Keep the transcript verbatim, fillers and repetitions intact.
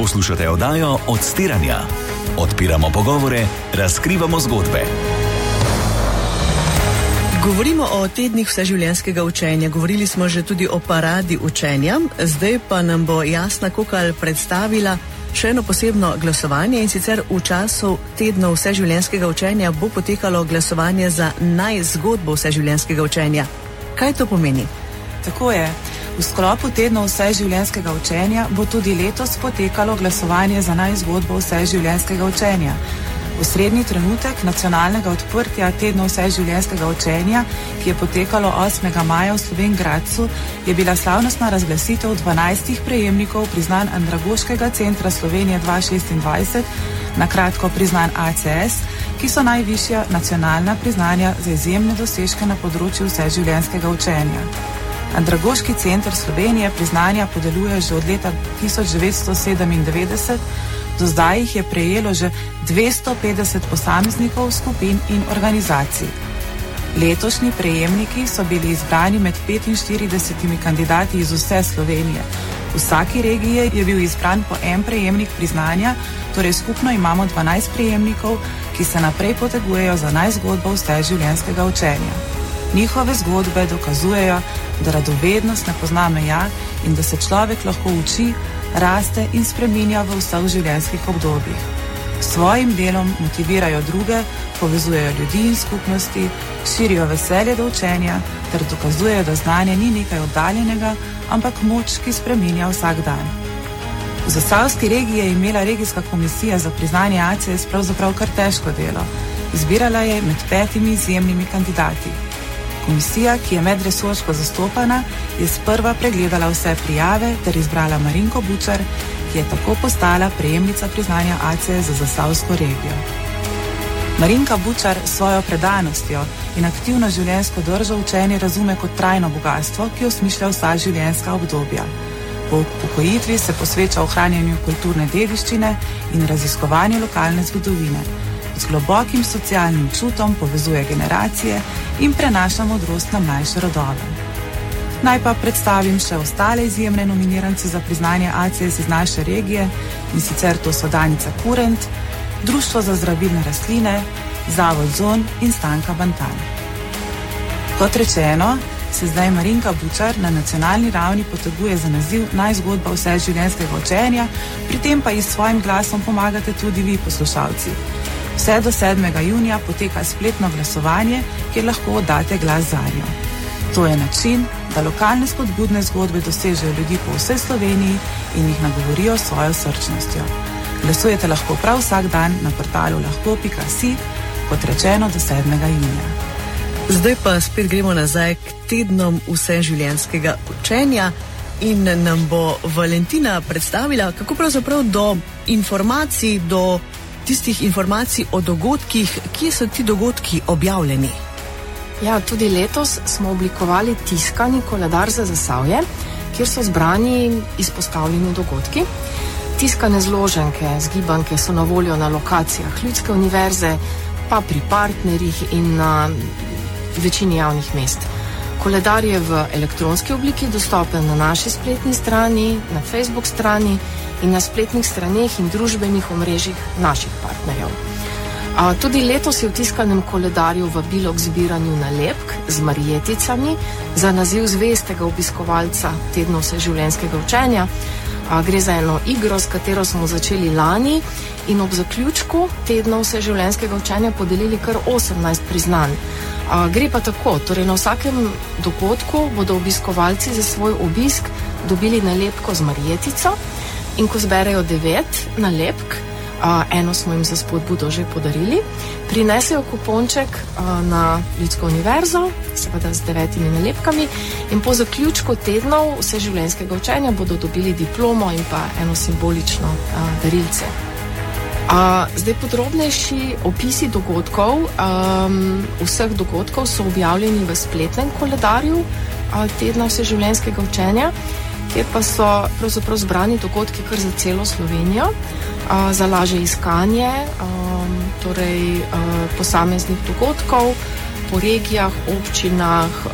Poslušate oddajo Odstiranja. Odpiramo pogovore, razkrivamo zgodbe. Govorimo o tednih vseživljenjskega učenja. Govorili smo že tudi o paradi učenja. Zdaj pa nam bo Jasna Kokal predstavila še eno posebno glasovanje, in sicer v času tednov vseživljenjskega učenja bo potekalo glasovanje za naj zgodbo vseživljenjskega učenja. Kaj to pomeni? Tako je. V sklopu tednov vseživljenjskega učenja bo tudi letos potekalo glasovanje za naj zgodbo vseživljenjskega učenja. Osrednji trenutek nacionalnega odprtja tednov vseživljenjskega učenja, ki je potekalo osmega maja v Slovenj Gradcu, je bila slavnostna razglasitev dvanajstih prejemnikov priznanj Andragoškega centra Slovenije dva tisoč šestindvajset, na kratko priznan A C S, ki so najvišja nacionalna priznanja za izjemne dosežke na področju vseživljenjskega učenja. Andragoški center Slovenije priznanja podeljuje že od leta tisoč devetsto sedemindevetdeset, do zdaj jih je prejelo že dvesto petdeset posameznikov, skupin in organizacij. Letošnji prejemniki so bili izbrani med petinštiridesetimi kandidati iz vse Slovenije. V vsaki regiji je bil izbran po en prejemnik priznanja, torej skupno imamo dvanajst prejemnikov, ki se naprej potegujejo za naj zgodbo vseživljenjskega učenja. Njihove zgodbe dokazujejo, da radovednost ne pozna meja in da se človek lahko uči, raste in spreminja v vseh življenjskih obdobjih. S svojim delom motivirajo druge, povezujejo ljudi in skupnosti, širijo veselje do učenja ter dokazujejo, da znanje ni nekaj oddaljenega, ampak moč, ki spreminja vsak dan. V zasavski regiji je imela regijska komisija za priznanje A C S pravzaprav kar težko delo. Izbirala je med petimi izjemnimi kandidati. Komisija, ki je medresorsko zastopana, je sprva pregledala vse prijave ter izbrala Marinko Bučar, ki je tako postala prejemnica priznanja A C S za zasavsko regijo. Marinka Bučar s svojo predanostjo in aktivno življenjsko držo učenje razume kot trajno bogatstvo, ki osmišlja vsa življenjska obdobja. Po upokojitvi se posveča ohranjanju kulturne dediščine in raziskovanju lokalne zgodovine. Z globokim socialnim čutom povezuje generacije in prenaša modrost na mlajše rodove. Naj pa predstavim še ostale izjemne nominirance za priznanje A C S iz naše regije, in sicer to so Danica Kurent, Društvo za zdravilne rastline, Zavod Zon in Stanka Bantan. Kot rečeno, se zdaj Marinka Bučar na nacionalni ravni poteguje za naziv naj zgodba vseživljenjskega učenja, pri tem pa ji s svojim glasom pomagate tudi vi, poslušalci. Vse do sedmega junija poteka spletno glasovanje, kjer lahko oddate glas zanjo. To je način, da lokalne spodbudne zgodbe dosežejo ljudi po vsej Sloveniji in jih nagovorijo s svojo srčnostjo. Glasujete lahko prav vsak dan na portalu lahko pika si, kot rečeno do sedmega junija. Zdaj pa spet gremo nazaj k tednom vseživljenjskega učenja in nam bo Valentina predstavila, kako pravzaprav do informacij, do tistih informacij o dogodkih, kje so ti dogodki objavljeni. Ja, tudi letos smo oblikovali tiskani koledar za Zasavje, kjer so zbrani izpostavljeni dogodki. Tiskane zloženke, zgibanke so na voljo na lokacijah Ljudske univerze, pa pri partnerjih in na večini javnih mest. Koledar je v elektronski obliki dostopen na naši spletni strani, na Facebook strani in na spletnih straneh in družbenih omrežjih naših partnerjev. A tudi letos je v tiskanem koledarju vabilo k zbiranju nalepk z marjeticami za naziv zvestega obiskovalca tednov vseživljenjskega učenja. A gre za eno igro, s katero smo začeli lani in ob zaključku tednov vseživljenjskega učenja podelili kar osemnajst priznanj. A gre pa tako, torej na vsakem dogodku bodo obiskovalci za svoj obisk dobili nalepko z marjetico in ko zberejo devet nalepk, a, eno smo jim za spodbudo že podarili, prinesejo kuponček a, na Ljudsko univerzo, seveda z devetimi nalepkami, in po zaključku tednov vseživljenjskega učenja bodo dobili diplomo in pa eno simbolično a, darilce. A, zdaj podrobnejši opisi dogodkov, um, vseh dogodkov so objavljeni v spletnem koledarju a, tedna vseživljenjskega učenja, kjer pa so pravzaprav zbrani dogodki kar za celo Slovenijo, a, za lažje iskanje um, torej, a, posameznih dogodkov po regijah, občinah,